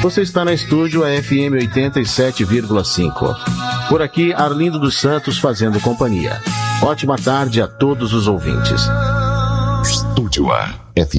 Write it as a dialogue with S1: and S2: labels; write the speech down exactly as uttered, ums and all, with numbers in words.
S1: Você está na Estúdio A F M oitenta e sete vírgula cinco. Por aqui, Arlindo dos Santos fazendo companhia. Ótima tarde a todos os ouvintes.
S2: Estúdio A F